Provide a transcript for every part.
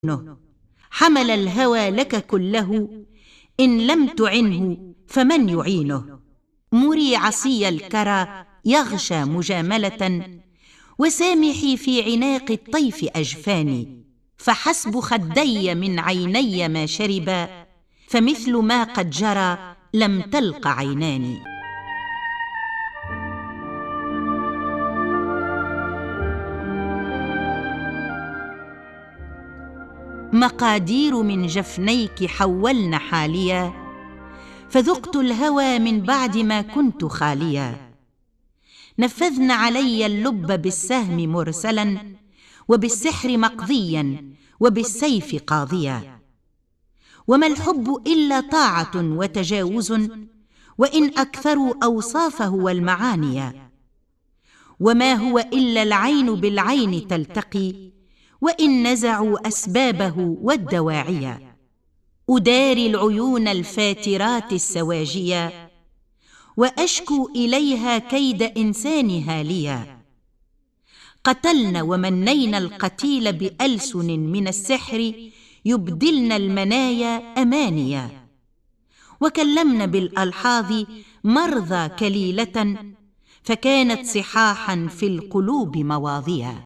حمل الهوى لك كله، إن لم تعنه فمن يعينه. مري عصي الكرى يغشى مجاملة، وسامحي في عناق الطيف أجفاني. فحسب خدي من عيني ما شربا، فمثل ما قد جرى لم تلق عيناني. مقادير من جفنيك حولن حاليا، فذقت الهوى من بعد ما كنت خاليا. نفذن علي اللب بالسهم مرسلا، وبالسحر مقضيا، وبالسيف قاضيا. وما الحب إلا طاعة وتجاوز، وإن أكثروا أوصافه والمعانيا. وما هو إلا العين بالعين تلتقي، وإن نزعوا أسبابه والدواعيا. أداري العيون الفاترات السواجيا، وأشكو إليها كيد إنسان هاليا. قتلن ومنين القتيل بألسن من السحر، يبدلن المنايا أمانيا. وكلمن بالألحاظ مرضى كليلة، فكانت صحاحا في القلوب مواضيا.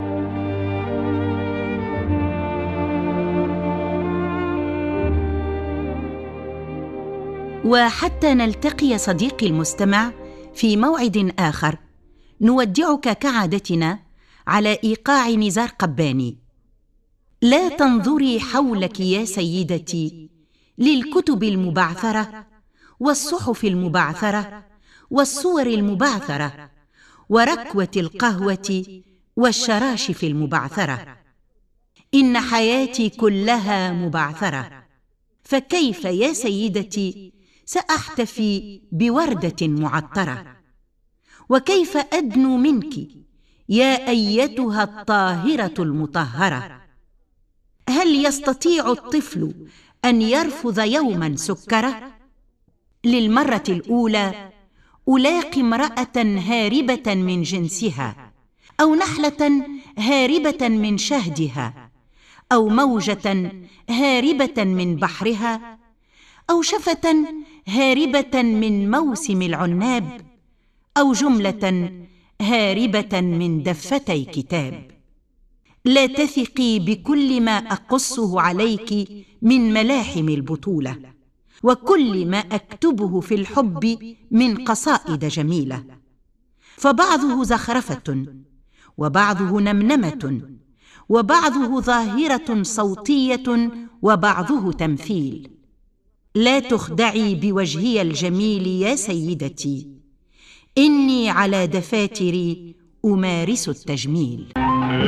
وحتى نلتقي صديقي المستمع في موعد آخر، نودعك كعادتنا على إيقاع نزار قباني. لا تنظري حولك يا سيدتي للكتب المبعثرة والصحف المبعثرة والصور المبعثرة وركوة القهوة والشراشف المبعثرة. إن حياتي كلها مبعثرة، فكيف يا سيدتي سأحتفي بوردة معطرة؟ وكيف أدنو منك يا أيتها الطاهرة المطهرة؟ هل يستطيع الطفل أن يرفض يوما سكرة؟ للمرة الأولى ألاقي امرأة هاربة من جنسها، أو نحلة هاربة من شهدها، أو موجة هاربة من بحرها، أو شفة هاربة من موسم العناب، أو جملة هاربة من دفتي كتاب. لا تثقي بكل ما أقصه عليك من ملاحم البطولة، وكل ما أكتبه في الحب من قصائد جميلة، فبعضه زخرفة، وبعضه نمنمة، وبعضه ظاهرة صوتية، وبعضه تمثيل. لا تخدعي بوجهي الجميل يا سيدتي، إني على دفاتري أمارس التجميل.